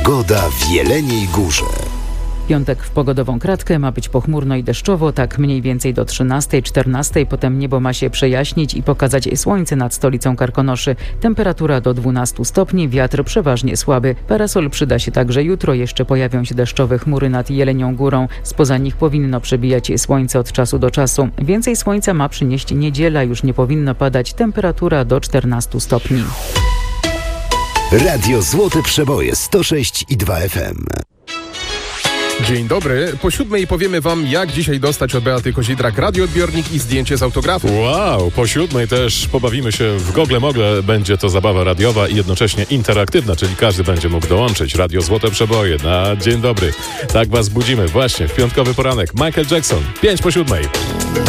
Pogoda w Jeleniej Górze. Piątek w pogodową kratkę, ma być pochmurno i deszczowo, tak mniej więcej do 13-14. Potem niebo ma się przejaśnić i pokazać słońce nad stolicą Karkonoszy. Temperatura do 12 stopni, wiatr przeważnie słaby. Parasol przyda się także jutro, jeszcze pojawią się deszczowe chmury nad Jelenią Górą. Spoza nich powinno przebijać słońce od czasu do czasu. Więcej słońca ma przynieść niedziela, już nie powinno padać, temperatura do 14 stopni. Radio Złote Przeboje 106,2 FM. Dzień dobry. Po 7:00 powiemy wam, jak dzisiaj dostać od Beaty Kozidrak radioodbiornik i zdjęcie z autografu. Wow, po 7:00 też pobawimy się w gogle-mogle. Będzie to zabawa radiowa i jednocześnie interaktywna, czyli każdy będzie mógł dołączyć. Radio Złote Przeboje na dzień dobry. Tak was budzimy właśnie w piątkowy poranek. Michael Jackson, 5 po 7:00.